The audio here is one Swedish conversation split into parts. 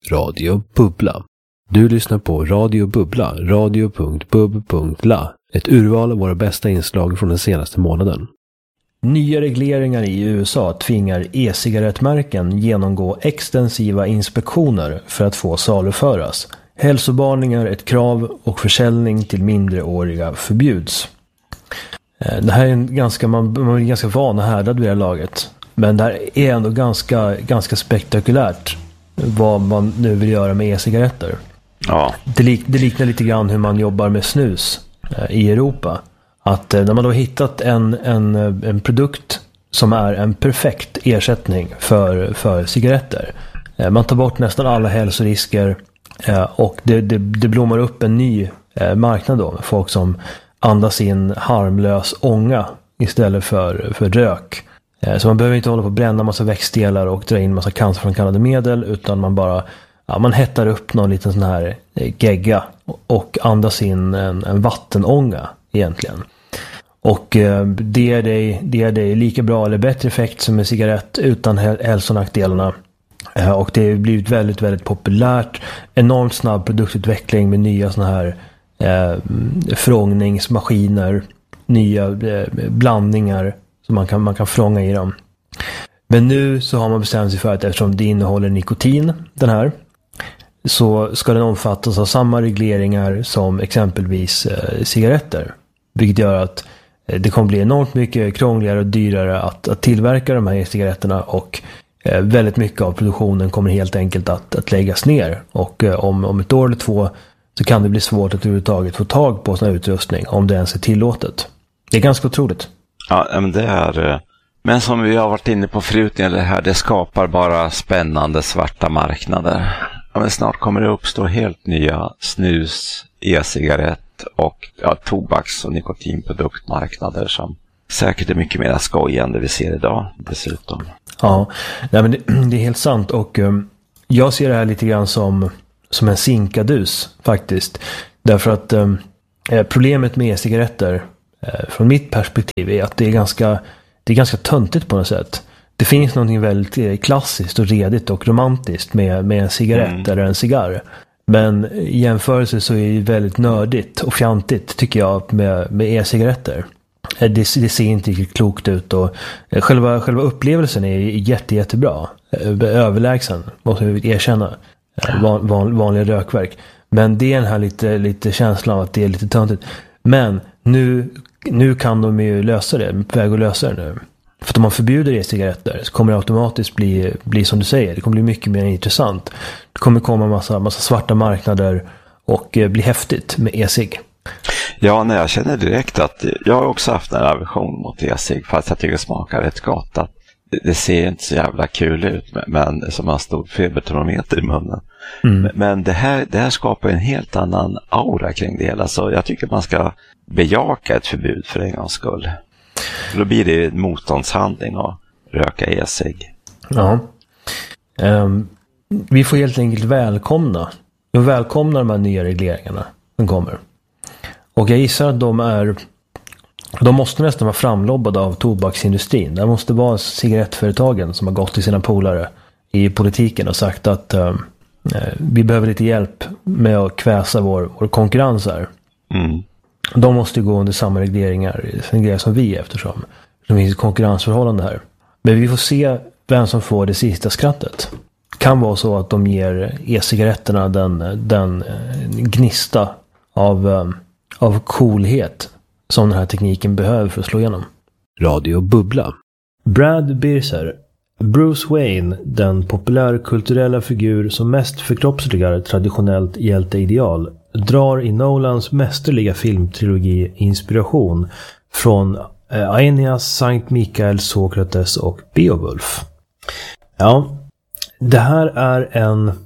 Radio Bubbla. Du lyssnar på Radio Bubbla, radio.bub.la. Ett urval av våra bästa inslag från den senaste månaden. Nya regleringar i USA tvingar e-cigarettmärken genomgå extensiva inspektioner för att få saluföras. Hälsovarningar ett krav och försäljning till mindreåriga förbjuds. Det här är man är ganska van och härdad vid det här laget. Men det här är ändå ganska spektakulärt vad man nu vill göra med e-cigaretter. Ja. Det liknar lite grann hur man jobbar med snus i Europa. Att när man då hittat en produkt som är en perfekt ersättning för cigaretter. Man tar bort nästan alla hälsorisker och det blommar upp en ny marknad då. Folk som andas in harmlös ånga istället för rök. Så man behöver inte hålla på att bränna massa växtdelar och dra in massa cancerframkallande medel, utan man bara man hettar upp någon liten sån här gegga och andas in en vattenånga egentligen. Och det är det lika bra eller bättre effekt som en cigarett utan hälsonackdelarna. Och det har blivit väldigt, väldigt populärt. Enormt snabb produktutveckling med nya såna här frångningsmaskiner, nya blandningar som man kan frånga i dem. Men nu så har man bestämt sig för att eftersom det innehåller nikotin, den här, så ska den omfattas av samma regleringar som exempelvis cigaretter. Vilket gör att det kommer bli enormt mycket krångligare och dyrare att tillverka de här cigaretterna, och väldigt mycket av produktionen kommer helt enkelt att läggas ner. Och om ett år eller två så kan det bli svårt att överhuvudtaget få tag på sån här utrustning, om det ens är tillåtet. Det är ganska otroligt. Ja, men det är... Men som vi har varit inne på förut, det skapar bara spännande svarta marknader. Ja, men snart kommer det uppstå helt nya snus, e-cigarett och tobaks- och nikotinproduktmarknader som säkert är mycket mer skoj än det vi ser idag dessutom. Ja, men det är helt sant, och jag ser det här lite grann som en sinkadus faktiskt. Därför att problemet med e-cigaretter från mitt perspektiv är att det är ganska töntigt på något sätt. Det finns någonting väldigt klassiskt och redigt och romantiskt med en cigarett eller en cigarr. Men i jämförelse så är det väldigt nördigt och fjantigt, tycker jag, med e-cigaretter. Det ser inte riktigt klokt ut, och själva upplevelsen är jättebra. Överlägsen, måste jag erkänna. Vanliga rökverk. Men det är den här lite känslan av att det är lite töntigt. Men nu kan de ju lösa det, på väg att lösa det nu. För att om man förbjuder e-cigaretter så kommer det automatiskt bli som du säger. Det kommer bli mycket mer intressant. Det kommer komma massa svarta marknader och bli häftigt med e-cig. Ja, jag känner direkt att jag har också haft en aversion mot e-cig, fast jag tycker det smakar rätt gott. Att det ser inte så jävla kul ut, men som en stor febertermometer i munnen. Men det här skapar en helt annan aura kring det hela, så jag tycker man ska bejaka ett förbud för en gångs skull. Då blir det en motståndshandling att röka e-cig. Ja. Vi får helt enkelt välkomna de här nya regleringarna som kommer. Och jag gissar att de måste nästan vara framlobbade av tobaksindustrin. Det måste vara cigarettföretagen som har gått till sina polare i politiken och sagt att vi behöver lite hjälp med att kväsa vår konkurrens här. De måste gå under samma regleringar som vi, eftersom det finns ett konkurrensförhållande här. Men vi får se vem som får det sista skrattet. Det kan vara så att de ger e-cigaretterna den gnista av coolhet som den här tekniken behöver för att slå igenom. Radio Bubbla. Brad Birser. Bruce Wayne, den populärkulturella figur som mest förkroppsligar traditionellt hjälteideal, drar i Nolans mästerliga filmtrilogi inspiration från Aeneas, Sankt Mikael, Sokrates och Beowulf. Ja, det här är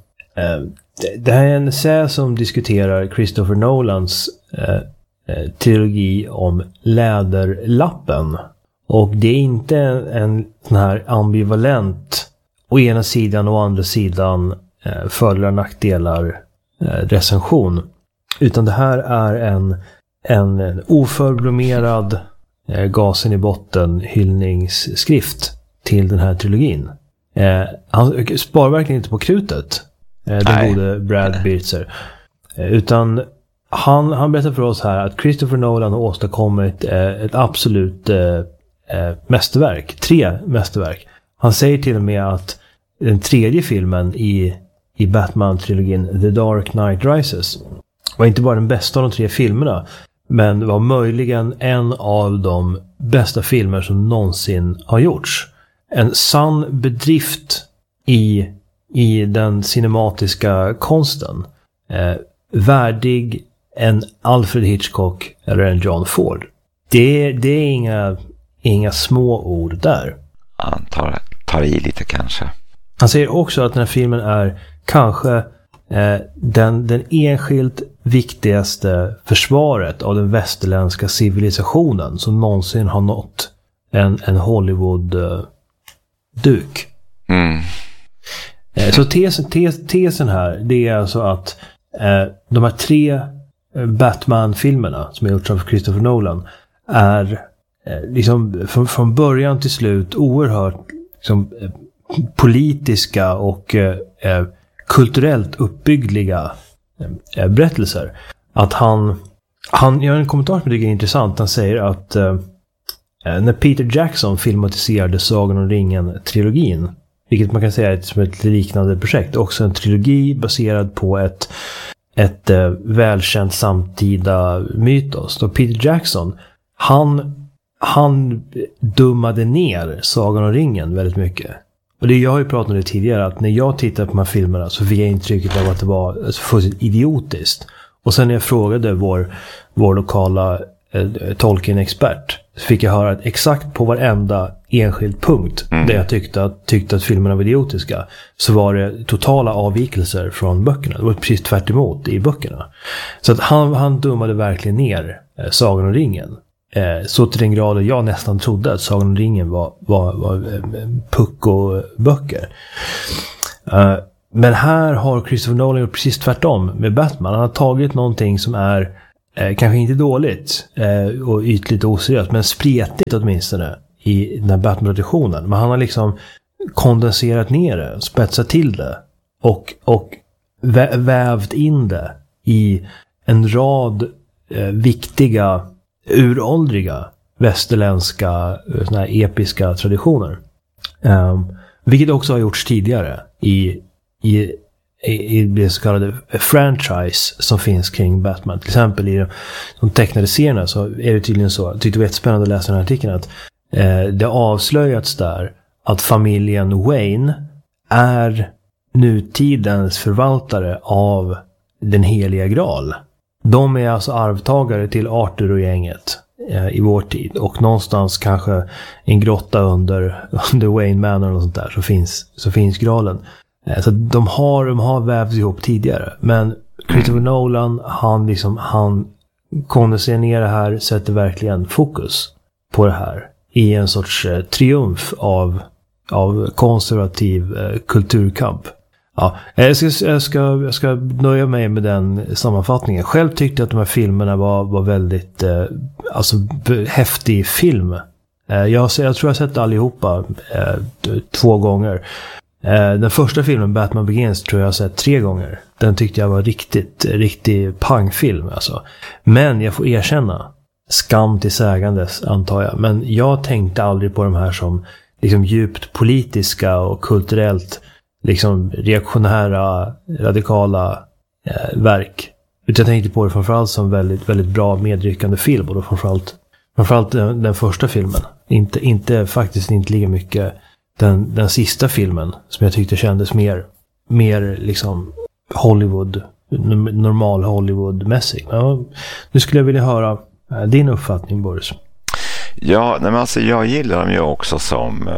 en essä som diskuterar Christopher Nolans trilogi om Läderlappen. Och det är inte en sån här ambivalent å ena sidan och å andra sidan fördelar och nackdelar recension. Utan det här är en oförblommerad gasen i botten hyllningsskrift till den här trilogin. Han sparar verkligen inte på krutet. Den gode Brad Birzer. Utan han berättar för oss här att Christopher Nolan har åstadkommit ett absolut mästerverk. 3 mästerverk. Han säger till och med att den 3:e filmen i Batman-trilogin The Dark Knight Rises var inte bara den bästa av de 3 filmerna, men var möjligen en av de bästa filmer som någonsin har gjorts. En sann bedrift i den cinematiska konsten. Värdig en Alfred Hitchcock eller en John Ford. Det är inga små ord där. Han tar i lite kanske. Han säger också att den här filmen är kanske den enskilt viktigaste försvaret av den västerländska civilisationen som någonsin har nått en Hollywood-duk. Så tesen här, det är alltså att de här 3 Batman-filmerna som är gjorts av Christopher Nolan är liksom från början till slut oerhört liksom, politiska och kulturellt uppbyggliga berättelser. Att han gör en kommentar som jag tycker är intressant. Han säger att när Peter Jackson filmatiserade Sagan om ringen-trilogin, vilket man kan säga är som ett liknande projekt, också en trilogi baserad på ett välkänt samtida mytos. Då Peter Jackson, han dummade ner Sagan om ringen väldigt mycket. Och jag har ju pratat om det tidigare, att när jag tittar på de här filmerna så fick jag intrycket av att det var fullständigt idiotiskt. Och sen när jag frågade vår lokala Tolkien-expert så fick jag höra att exakt på varenda enskild punkt där jag tyckte att filmerna var idiotiska så var det totala avvikelser från böckerna. Det var precis tvärt emot i böckerna. Så att han dummade verkligen ner Sagan om ringen. Så till den graden jag nästan trodde att Sagan om ringen var pucko-böcker. Men här har Christopher Nolan gjort precis tvärtom med Batman. Han har tagit någonting som är kanske inte dåligt och ytligt oseriöst, men spretigt åtminstone i den här Batman-traditionen. Men han har liksom kondenserat ner det, spetsat till det och vävt in det i en rad viktiga uråldriga västerländska såna här episka traditioner. Vilket också har gjorts tidigare i det så kallade franchise som finns kring Batman. Till exempel i de tecknade serierna så är det tydligen så. Jag tyckte det var spännande att läsa den här artikeln att det avslöjats där att familjen Wayne är nutidens förvaltare av den heliga graal. De är alltså arvtagare till Arthur och gänget i vår tid. Och någonstans kanske en grotta under Wayne Manor och sånt där så finns graalen. Så de har vävts ihop tidigare. Men Christopher Nolan, han kondenserar ner det här, sätter verkligen fokus på det här i en sorts triumf av konservativ kulturkamp. Ja, jag ska nöja mig med den sammanfattningen. Själv tyckte jag att de här filmerna var väldigt häftig film. Jag tror jag har sett allihopa 2 gånger. Den första filmen, Batman Begins, tror jag har sett 3 gånger. Den tyckte jag var riktig pangfilm alltså. Men jag får erkänna, skam till sägandes antar jag, men jag tänkte aldrig på de här som liksom djupt politiska och kulturellt liksom reaktionära, radikala verk. Utan jag tänkte på det framförallt som väldigt, väldigt bra medryckande film, och då framförallt den första filmen. Inte lika mycket den sista filmen som jag tyckte kändes mer liksom Hollywood, normal Hollywood-mässig. Ja, nu skulle jag vilja höra din uppfattning, Boris. Ja, men alltså jag gillar dem ju också som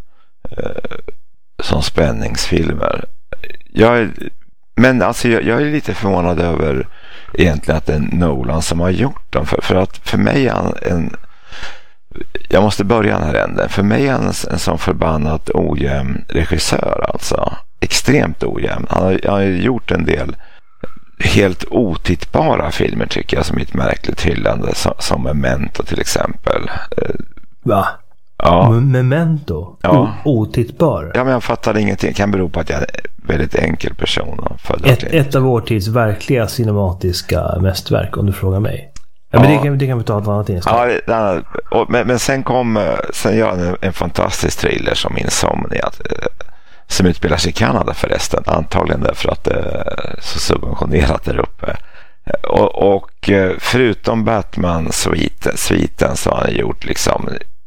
spänningsfilmer. Men alltså jag är lite förvånad över egentligen att det är Nolan som har gjort dem. För att för mig är han jag måste börja den här änden. För mig är han en sån förbannat ojämn regissör alltså. Extremt ojämn. Han har gjort en del helt otittbara filmer tycker jag, som är ett märkligt hyllande som Memento till exempel. Va? Ja. Memento? Ja. Otittbar? Ja, men jag fattar ingenting. Det kan bero på att jag väldigt enkel person. Ett av vår tids verkliga cinematiska mästerverk, om du frågar mig. Ja, men det kan vi ta ett annat inslag. Ja, men sen gör han en fantastisk thriller som Insomnia, som utspelar sig i Kanada förresten, antagligen därför att det är så subventionerat där uppe. Och förutom Batman-sviten så har han gjort liksom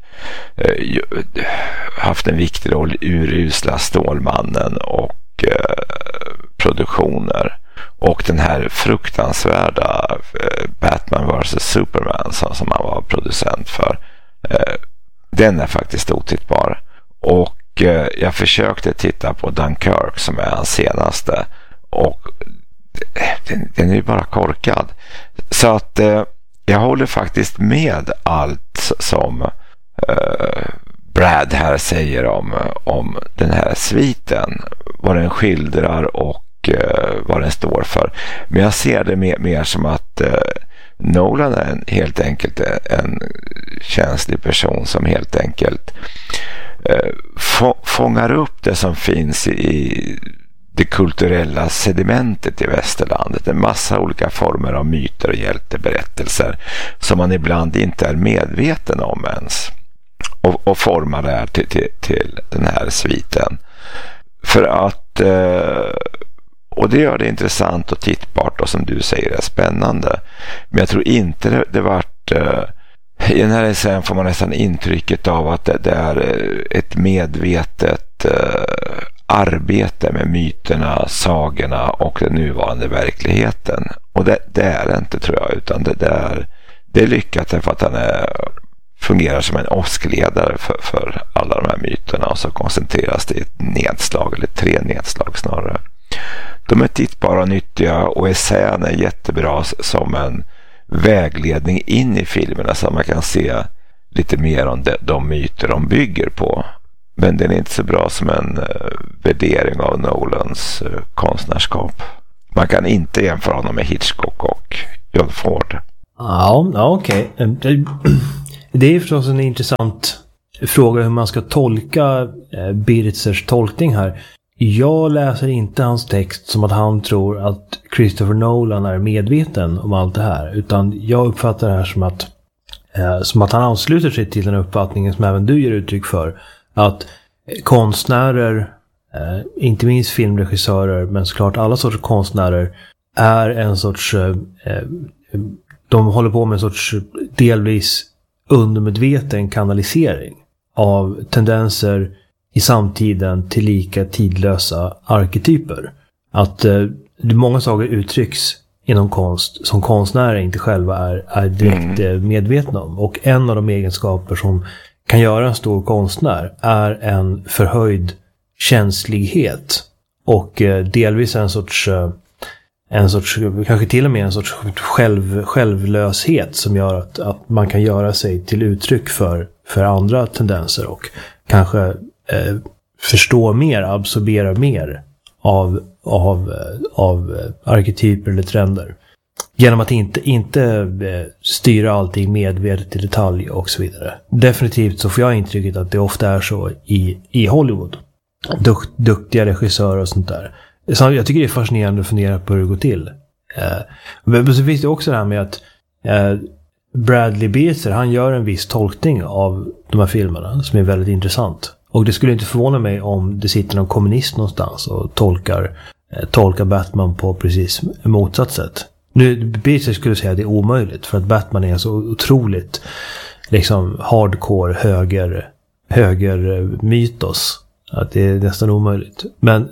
haft en viktig roll i Urusla Stålmannen och produktioner. Och den här fruktansvärda Batman vs. Superman som han var producent för, den är faktiskt otittbar. Och jag försökte titta på Dunkirk som är hans senaste, och den är ju bara korkad. Så att jag håller faktiskt med allt som Brad här säger om den här sviten, vad den skildrar och vad den står för. Men jag ser det mer som att Nolan är helt enkelt en känslig person som helt enkelt fångar upp det som finns i det kulturella sedimentet i västerlandet. En massa olika former av myter och hjälteberättelser som man ibland inte är medveten om ens, och formar det här till den här sviten. För att och det gör det intressant och tittbart, och som du säger är spännande. Men jag tror inte det vart i den här scenen får man nästan intrycket av att det är ett medvetet arbete med myterna, sagorna och den nuvarande verkligheten. Och det är det inte, tror jag, utan det är lyckat därför att han fungerar som en åskledare för alla de här myterna, och så koncentreras det i ett nedslag, eller 3 nedslag snarare. De är tittbara och nyttiga, och essän är jättebra som en vägledning in i filmerna, så man kan se lite mer om de myter de bygger på. Men den är inte så bra som en värdering av Nolans konstnärskap. Man kan inte jämföra honom med Hitchcock och John Ford. Ja, okej. Det är ju förstås en intressant fråga hur man ska tolka Birtzers tolkning här. Jag läser inte hans text som att han tror att Christopher Nolan är medveten om allt det här, utan jag uppfattar det här som att han ansluter sig till den uppfattningen som även du ger uttryck för, att konstnärer, inte minst filmregissörer, men såklart alla sorts konstnärer, är en sorts de håller på med en sorts delvis undermedveten kanalisering av tendenser i samtiden till lika tidlösa arketyper. Att många saker uttrycks inom konst som konstnärer inte själva är direkt medvetna om. Och en av de egenskaper som kan göra en stor konstnär är en förhöjd känslighet och delvis en sorts kanske till och med en sorts självlöshet som gör att man kan göra sig till uttryck för andra tendenser och kanske förstå mer, absorbera mer av arketyper eller trender. Genom att inte styra allting medvetet i detalj och så vidare. Definitivt så får jag intrycket att det ofta är så i Hollywood. Duktiga regissörer och sånt där. Så jag tycker det är fascinerande att fundera på hur det går till. Men så finns det också det här med att Bradley Birtzer, han gör en viss tolkning av de här filmerna som är väldigt intressant. Och det skulle inte förvåna mig om det sitter någon kommunist någonstans och tolkar Batman på precis motsatt sätt. Nu, Birtzer skulle säga att det är omöjligt för att Batman är så otroligt liksom hardcore höger mytos att det är nästan omöjligt. Men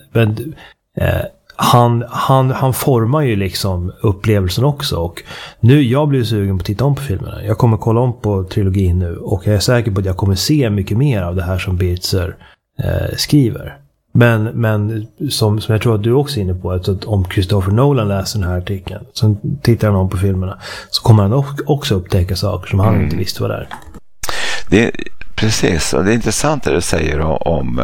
han formar ju liksom upplevelsen också, och nu jag blir sugen på att titta om på filmerna. Jag kommer kolla om på trilogin nu, och jag är säker på att jag kommer se mycket mer av det här som Birtzer skriver. Men som jag tror att du också är inne på, att om Christopher Nolan läser den här artikeln, så tittar han om på filmerna, så kommer han också upptäcka saker som han inte visste var där. Det är precis, och det är intressant det du säger om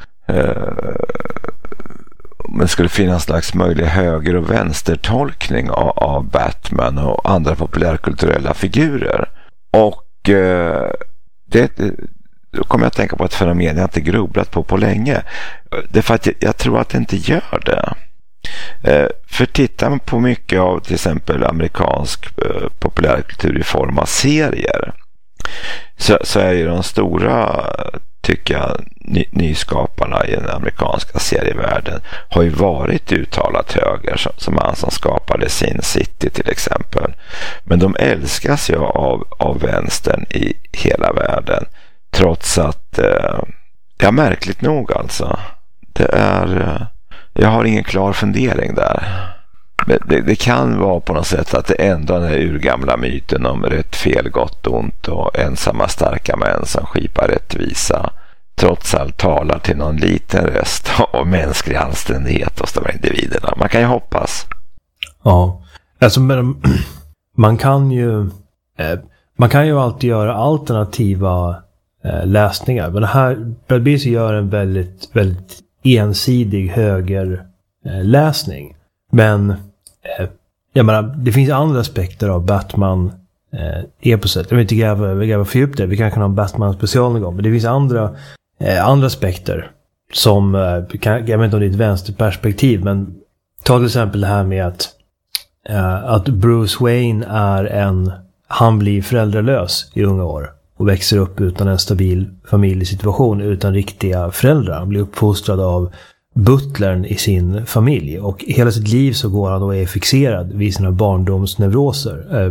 det skulle finnas en slags möjlig höger- och vänstertolkning av Batman och andra populärkulturella figurer. Och då kommer jag att tänka på ett fenomen jag inte grubblat på länge. Det är för att jag tror att det inte gör det. För tittar man på mycket av till exempel amerikansk populärkultur i form av serier, så är ju de stora, tycker jag, nyskaparna i den amerikanska serievärlden har ju varit uttalat höger, som han som skapade Sin City till exempel. Men de älskas ju av vänstern i hela världen, trots att ja, märkligt nog alltså, det är, jag har ingen klar fundering där. Det kan vara på något sätt att det ändå är den urgamla myten om rätt, fel, gott, ont och ensamma starka män som skipar rättvisa trots allt talar till någon liten röst av mänsklig anständighet hos de här individerna. Man kan ju hoppas. Ja, alltså man kan ju alltid göra alternativa läsningar. Men det här, Brad gör en väldigt, väldigt ensidig högerläsning. Men jag menar, det finns andra aspekter av Batman eposet. Jag vill inte gräva för djupt det. Vi kanske har en Batman special någon gång. Men det finns andra aspekter som, jag vet inte om det är ett vänsterperspektiv, men ta till exempel det här med att Bruce Wayne han blir föräldralös i unga år och växer upp utan en stabil familjesituation, utan riktiga föräldrar. Han blir uppfostrad av butlern i sin familj, och hela sitt liv så går han och är fixerad vid sina barndomsneuroser.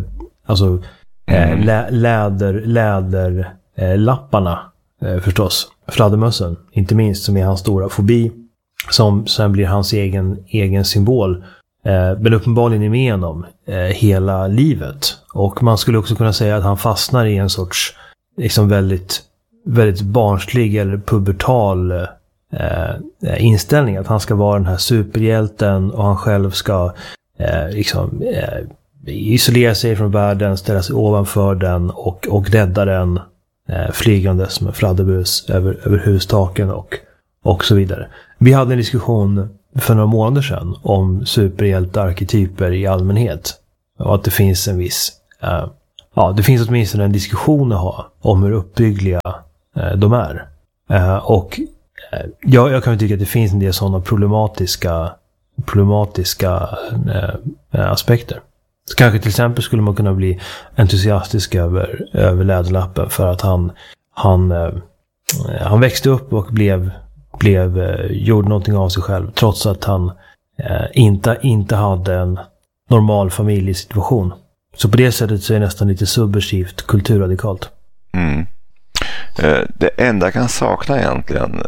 Läderlapparna förstås, fladdermössen inte minst, som är hans stora fobi, som sen blir hans egen symbol, men uppenbarligen är med honom hela livet. Och man skulle också kunna säga att han fastnar i en sorts liksom väldigt, väldigt barnslig eller pubertal inställning, att han ska vara den här superhjälten och han själv ska isolera sig från världen, ställa sig ovanför den och rädda den flygande som en fladderbus över hustaken och så vidare. Vi hade en diskussion för några månader sedan om superhjältearketyper i allmänhet, och att det finns en viss det finns åtminstone en diskussion att ha om hur uppbyggliga de är. Och jag kan tycka att det finns en del sådana problematiska aspekter. Så kanske till exempel skulle man kunna bli entusiastisk över Läderlappen för att han växte upp och gjorde någonting av sig själv, trots att han inte hade en normal familjesituation. Så på det sättet så är det nästan lite subversivt, kulturradikalt. Mm. Det enda jag kan sakna egentligen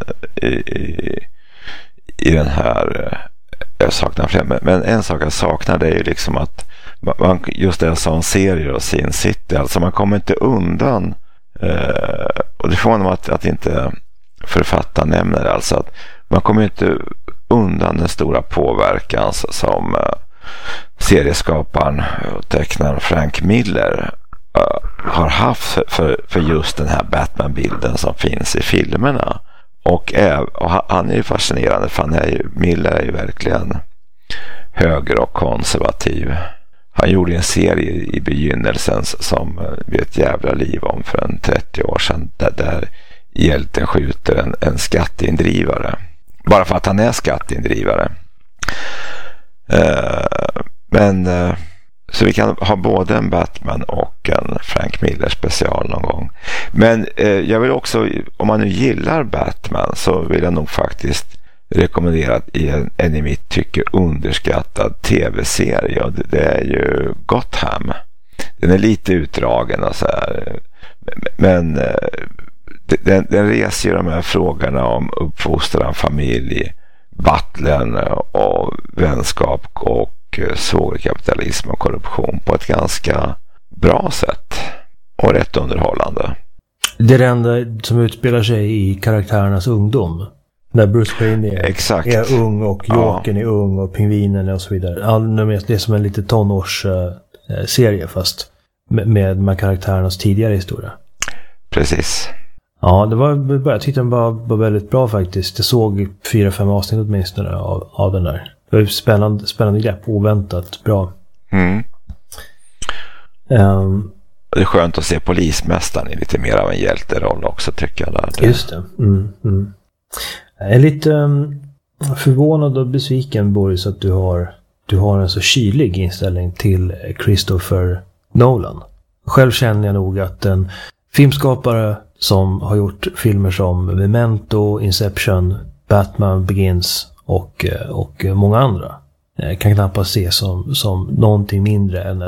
i den här, jag saknar fler, men en sak jag saknar, det är ju liksom att man, just det jag sa om serier och Sin City, alltså man kommer inte undan, och det får man att inte författaren nämner, alltså att man kommer inte undan den stora påverkan som serieskaparen och tecknaren Frank Miller har haft för just den här Batman-bilden som finns i filmerna. Och han är ju fascinerande, för Miller är ju verkligen höger och konservativ. Han gjorde en serie i begynnelsen som vi ett jävla liv om för en 30 år sedan, där hjälten skjuter en skatteindrivare bara för att han är skatteindrivare. Så vi kan ha både en Batman och en Frank Miller special någon gång. Men jag vill också, om man nu gillar Batman, så vill jag nog faktiskt rekommendera en i mitt tycke underskattad tv-serie, och det är ju Gotham. Den är lite utdragen och så här, men den reser ju de här frågorna om uppfostran, familj, battlen och vänskap och svågerkapitalism och korruption på ett ganska bra sätt och rätt underhållande. Det är det enda som utspelar sig i karaktärernas ungdom, när Bruce Wayne är ung och Jokern är ung och pingvinen och så vidare. Det är som en lite tonårsserie fast med de här karaktärernas tidigare historia. Precis. Ja, jag tyckte den var väldigt bra faktiskt. Jag såg 4-5 avsnitt åtminstone av den där. Det var spännande grepp, oväntat bra. Det är skönt att se polismästaren i lite mer av en hjälteroll också, tycker jag. Där. Just det. Jag är lite förvånad och besviken, Boris, att du har en så kylig inställning till Christopher Nolan. Själv känner jag nog att en filmskapare som har gjort filmer som Memento, Inception, Batman Begins och många andra kan knappast se som någonting mindre än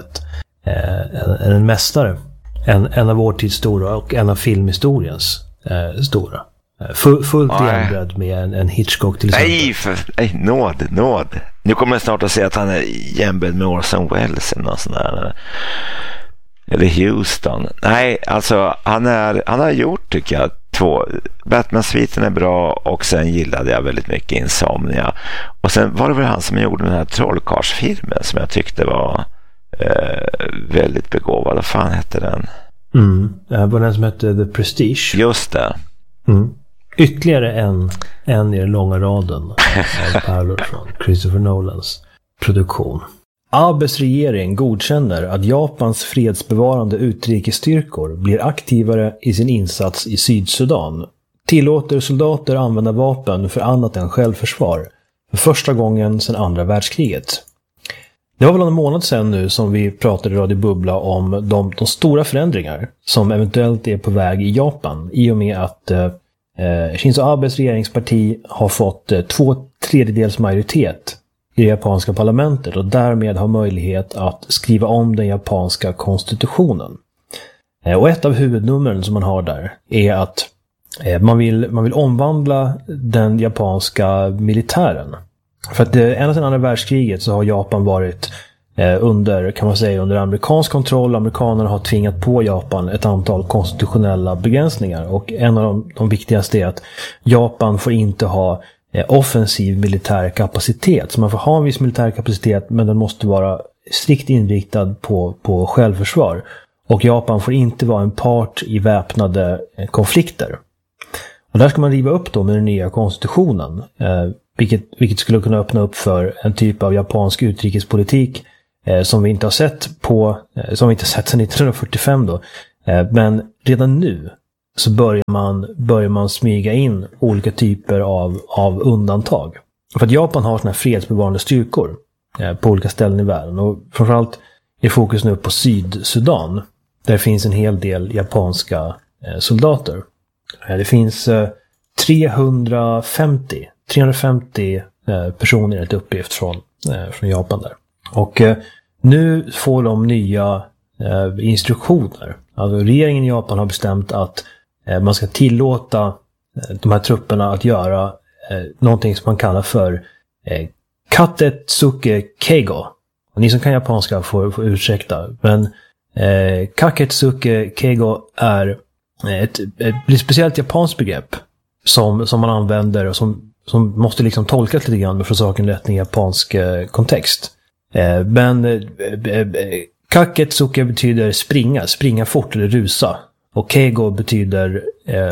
en mästare. En av vår tids stora och en av filmhistoriens stora. Fullt jämbredd med en Hitchcock till exempel. Nej, nåd. Nu kommer jag snart att säga att han är jämbredd med Orson Welles eller något sånt där. Eller Houston. Nej, alltså han har gjort, tycker jag, 2. Batman-sviten är bra, och sen gillade jag väldigt mycket Insomnia. Och sen var det väl han som gjorde den här Trollkarlsfilmen som jag tyckte var väldigt begåvad. Vad fan hette den? Det var den som hette The Prestige. Just det. Ytterligare en i den långa raden av pärlor från Christopher Nolans produktion. Abes regering godkänner att Japans fredsbevarande utrikesstyrkor blir aktivare i sin insats i Sydsudan. Tillåter soldater använda vapen för annat än självförsvar för första gången sedan andra världskriget. Det var väl en månad sedan nu som vi pratade i Radio Bubbla om de stora förändringar som eventuellt är på väg i Japan i och med att Shinzo Abes regeringsparti har fått 2/3 majoritet i det japanska parlamentet och därmed har möjlighet att skriva om den japanska konstitutionen. Och ett av huvudnumren som man har där är att man vill omvandla den japanska militären. För att ända sedan andra världskriget så har Japan varit under amerikansk kontroll. Amerikanerna har tvingat på Japan ett antal konstitutionella begränsningar. Och en av de viktigaste är att Japan får inte ha offensiv militär kapacitet. Så man får ha en viss militär kapacitet, men den måste vara strikt inriktad på självförsvar. Och Japan får inte vara en part i väpnade konflikter. Och där ska man riva upp då med den nya konstitutionen. Vilket skulle kunna öppna upp för en typ av japansk utrikespolitik som vi inte har sett sedan 1945 då. Men redan nu så börjar man smyga in olika typer av undantag. För att Japan har såna här fredsbevarande styrkor på olika ställen i världen. Och framförallt är fokus nu på Sydsudan. Där finns en hel del japanska soldater. Det finns 350 personer enligt uppgift från Japan där. Och nu får de nya instruktioner. Alltså regeringen i Japan har bestämt att man ska tillåta de här trupperna att göra någonting som man kallar för Kaketsuke Keigo. Och ni som kan japanska får ursäkta. Men Kaketsuke Keigo är ett speciellt japanskt begrepp som man använder och som måste liksom tolkas lite grann för saken rätt i japansk kontext. Men Kaketsuke betyder springa fort eller rusa. Och Keigo betyder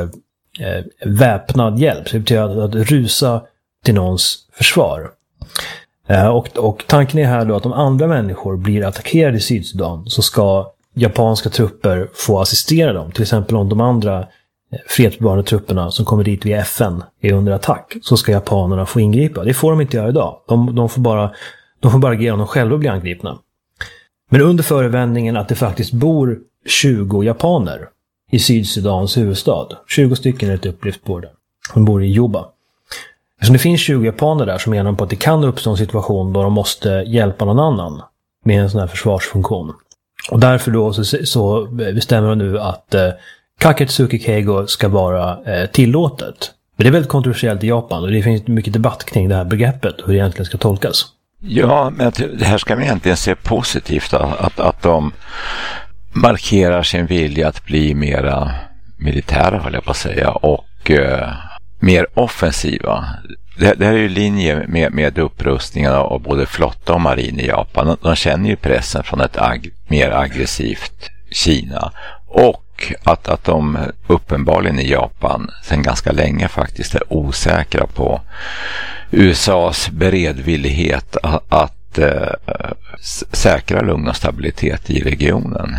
väpnad hjälp. Så det betyder att rusa till någons försvar. Och tanken är här då att om andra människor blir attackerade i Sydsudan så ska japanska trupper få assistera dem. Till exempel om de andra fredsbevarande trupperna som kommer dit via FN är under attack, så ska japanerna få ingripa. Det får de inte göra idag. De får bara agera om de själva blir angripna. Men under förevändningen att det faktiskt bor 20 japaner i Sydsudans huvudstad. 20 stycken är ett uppgift på det. De bor i Juba. Så det finns 20 japaner där som menar på att det kan uppstå en situation då de måste hjälpa någon annan med en sån här försvarsfunktion. Och därför då så bestämmer de nu att Kaketsuke Keigo ska vara tillåtet. Men det är väldigt kontroversiellt i Japan och det finns mycket debatt kring det här begreppet och hur det egentligen ska tolkas. Ja, men det här ska man egentligen se positivt att de markerar sin vilja att bli mera militära, höll jag på att säga, och mer offensiva. Det här är ju linje med upprustningen av både flotta och marin i Japan. De känner ju pressen från ett mer aggressivt Kina, och att de uppenbarligen i Japan sedan ganska länge faktiskt är osäkra på USAs beredvillighet att säkra lugn och stabilitet i regionen.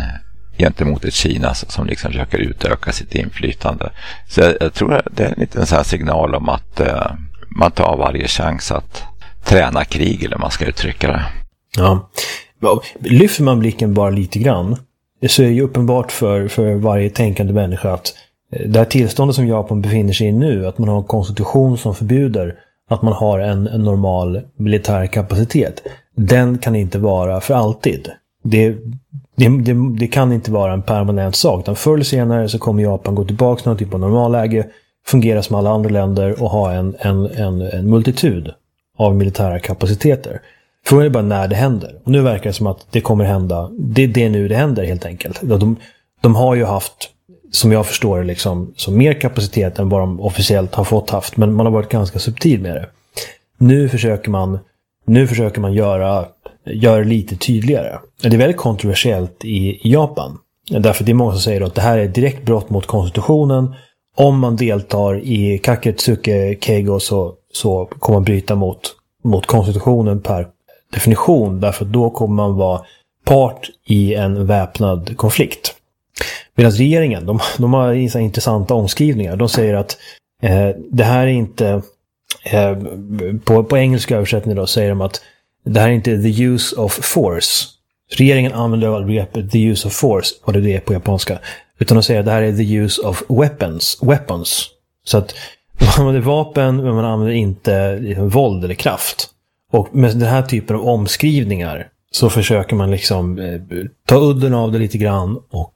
gentemot ett Kina som liksom försöker utöka sitt inflytande. Så jag tror att det är en liten sån här signal om att man tar varje chans att träna krig, eller man ska uttrycka det. Ja. Lyfter man blicken bara lite grann, så är det ju uppenbart för varje tänkande människa att det här tillståndet som Japan befinner sig i nu, att man har en konstitution som förbjuder att man har en normal militär kapacitet, den kan inte vara för alltid. Det kan inte vara en permanent sak, utan förr eller senare så kommer Japan gå tillbaka till någon typ av normalläge, fungera som alla andra länder och ha en multitud av militära kapaciteter. Frågan är bara när det händer. Och nu verkar det som att det kommer hända. Det är nu det händer helt enkelt. De har ju haft, som jag förstår det, liksom, så mer kapacitet än vad de officiellt har fått haft. Men man har varit ganska subtil med det. Nu försöker man göra det lite tydligare. Det är väldigt kontroversiellt i Japan. Därför det är många som säger att det här är ett direkt brott mot konstitutionen. Om man deltar i Kaketsuke Keigo så kommer man bryta mot konstitutionen per definition. Därför då kommer man vara part i en väpnad konflikt. Medan regeringen, de har intressanta omskrivningar. De säger att det här är inte... på engelska översättning då säger de att det här är inte the use of force. Regeringen använder begreppet the use of force, vad det är på japanska. Utan de säger att det här är the use of weapons. Så att man använder vapen, men man använder inte våld eller kraft. Och med den här typen av omskrivningar så försöker man liksom ta udden av det lite grann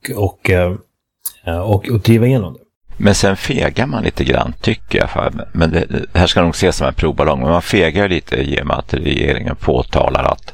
och driva igenom det. Men sen fegar man lite grann, tycker jag. Men det här ska nog ses som en provballong. Men man fegar lite i och med att regeringen påtalar att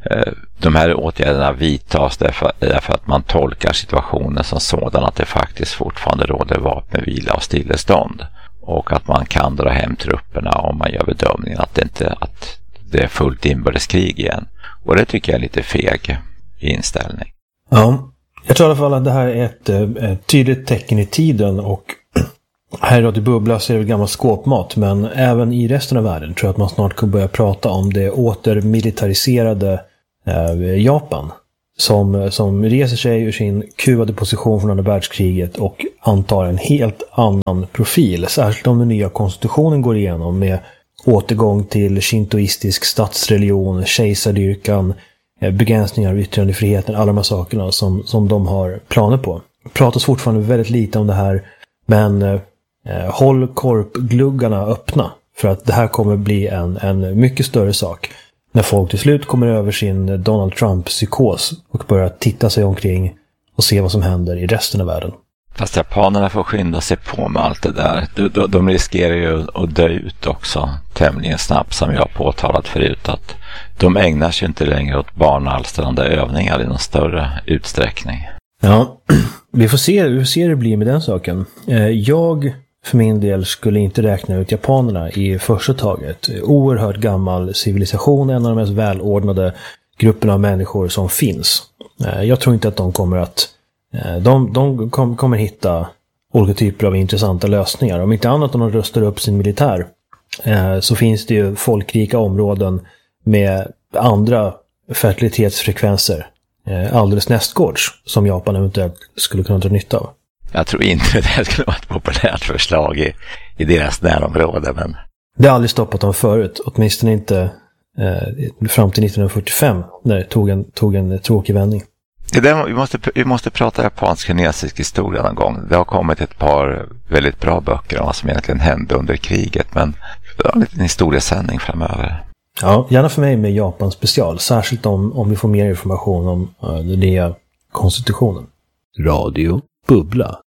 de här åtgärderna vidtas därför att man tolkar situationen som sådan att det faktiskt fortfarande råder vapenvila och stillestånd. Och att man kan dra hem trupperna om man gör bedömningen att det är fullt inbördeskrig igen. Och det tycker jag är lite feg inställning. Ja, jag tror i alla fall att det här är ett tydligt tecken i tiden, och här i Radio Bubbla så är det gammal skåpmat, men även i resten av världen tror jag att man snart kommer börja prata om det återmilitariserade Japan som reser sig ur sin kuvade position från andra världskriget och antar en helt annan profil, särskilt om den nya konstitutionen går igenom med återgång till shintoistisk statsreligion, kejsardyrkan, begränsningar av yttrandefriheten, alla de här sakerna som de har planer på. Det pratas fortfarande väldigt lite om det här, men håll korpgluggarna öppna, för att det här kommer bli en mycket större sak när folk till slut kommer över sin Donald Trump-psykos och börjar titta sig omkring och se vad som händer i resten av världen. Fast japanerna får skynda sig på med allt det där. De riskerar ju att dö ut också tämligen snabbt, som jag har påtalat förut, att de ägnar sig inte längre åt barnalstrande övningar i någon större utsträckning. Ja, vi får se hur det blir med den saken. Jag för min del skulle inte räkna ut japanerna i första taget. Oerhört gammal civilisation, en av de mest välordnade grupperna av människor som finns. Jag tror inte att de kommer att de kommer hitta olika typer av intressanta lösningar. Om inte annat, om de röstar upp sin militär, så finns det ju folkrika områden med andra fertilitetsfrekvenser alldeles nästgårds som Japan eventuellt skulle kunna dra nytta av. Jag tror inte det här skulle vara ett populärt förslag i deras närområde. Men det har aldrig stoppat dem förut, åtminstone inte fram till 1945 när det tog en tråkig vändning. Vi måste prata japansk-kinesisk historia någon gång. Det har kommit ett par väldigt bra böcker om vad som egentligen hände under kriget, men det är en liten historiesändning framöver. Ja, gärna för mig med Japan special, särskilt om vi får mer information om den nya konstitutionen. Radio Bubbla.